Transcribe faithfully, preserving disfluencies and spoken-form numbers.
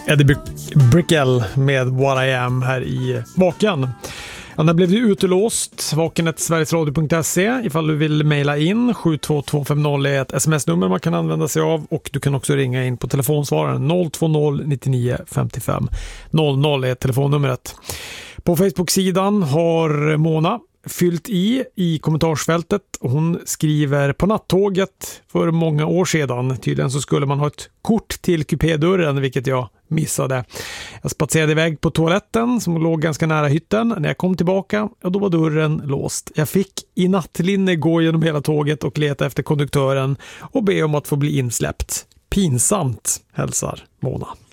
Eddie Brickell med What I Am här i Vaken. Ja, när blev du utelåst? vaken snabel-a sverigesradio punkt se ifall du vill mejla in. sju två två fem noll är ett sms-nummer man kan använda sig av, och du kan också ringa in på telefonsvararen noll två noll nio nio fem fem noll noll är telefonnumret. På Facebook-sidan har Mona fyllt i i kommentarsfältet, och hon skriver: på nattåget för många år sedan, tydligen så skulle man ha ett kort till kupédörren, vilket jag missade. Jag spatserade iväg på toaletten som låg ganska nära hytten. När jag kom tillbaka, ja, då var dörren låst. Jag fick i nattlinne gå genom hela tåget och leta efter konduktören och be om att få bli insläppt. Pinsamt, hälsar Mona.